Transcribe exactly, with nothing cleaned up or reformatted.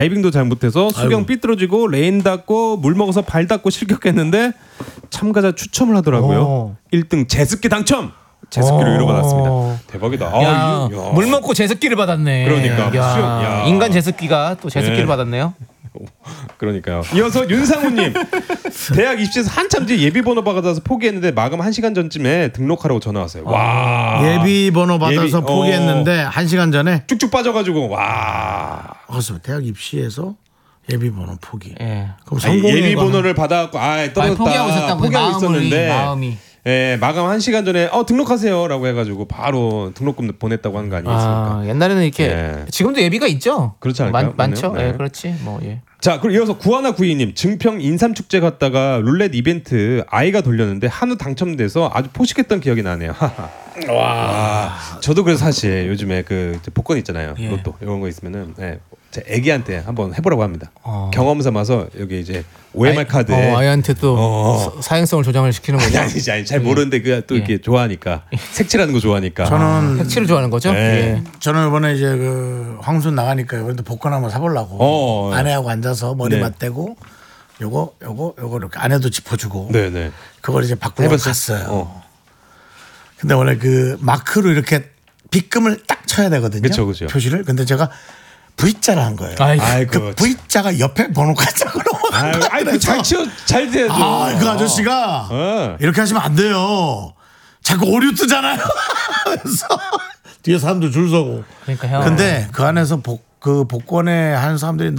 다이빙도 잘못해서 수경 아이고. 삐뚤어지고 레인 닿고 물 먹어서 발 닿고 실격했는데 참가자 추첨을 하더라고요. 오. 일 등 제습기 당첨. 제습기를 위로받았습니다. 대박이다. 야, 아, 야. 물 먹고 제습기를 받았네. 그러니까 야, 야. 인간 제습기가 또 제습기를 네. 받았네요. 그러니까요. 이어서 윤상우님 대학 입시에서 한참 뒤에 예비번호 받아서 포기했는데 마감 한 시간 전쯤에 등록하라고 전화 왔어요. 와 예비번호 받아서 예비, 포기했는데 어, 한 시간 전에 쭉쭉 빠져가지고 와 그래서 대학 입시에서 예비번호 포기. 예. 그럼 성공 예비번호를 받아갖고 아 떨어졌다. 포기하고 있었다고 포기하고 마음이, 있었는데 마음이. 예, 마감 한 시간 전에 어 등록하세요라고 해가지고 바로 등록금 보냈다고 하는 거 아니겠습니까? 아, 옛날에는 이렇게 예. 지금도 예비가 있죠. 그렇지 않을까요? 많, 많죠. 네. 예, 그렇지. 뭐 예. 자, 그리고 이어서 구하나 구이님 증평 인삼축제 갔다가 룰렛 이벤트 아이가 돌렸는데 한우 당첨돼서 아주 포식했던 기억이 나네요. 와. 와, 저도 그래서 사실 요즘에 그 복권 있잖아요. 예. 로또 이런 거 있으면은 네, 제 애기한테 한번 해보라고 합니다. 어. 경험 삼아서 여기 이제 오엠알 아이, 카드에 어, 아이한테 또 어. 사행성을 조장을 시키는 거죠. 아니, 아니지, 아니, 잘 모르는데 그 또 예. 이렇게 좋아하니까 색칠하는 거 좋아하니까. 저는 아, 색칠을 좋아하는 거죠. 네. 예. 저는 이번에 이제 그 황순 나가니까 그래도 복권 한번 사보려고 어. 아내하고 앉아서 머리 네. 맞대고 요거 요거 요거 이렇게 아내도 짚어주고. 네네. 그걸 이제 바꾸고 갔어요. 어. 근데 원래 그 마크로 이렇게 빗금을 딱 쳐야 되거든요. 그쵸, 그쵸. 표시를. 근데 제가 V자를 한 거예요. 아이고. 그 V자가 옆에 번호까지 적으로. 아이고, 잘 치워, 잘 돼야죠. 아, 그 아저씨가 어. 이렇게 하시면 안 돼요. 자꾸 오류 뜨잖아요. 그래서 뒤에 사람들 줄 서고. 그러니까 형. 근데 그 안에서 복, 그 복권에 하는 사람들이